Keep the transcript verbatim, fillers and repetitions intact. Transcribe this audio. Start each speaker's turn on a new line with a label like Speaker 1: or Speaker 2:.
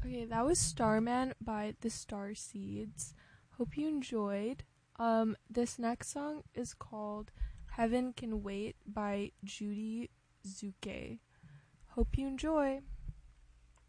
Speaker 1: Okay, that was Starman by the Star Seeds. Hope you enjoyed. Um, this next song is called Heaven Can Wait by Judy Zuke. Hope you enjoy.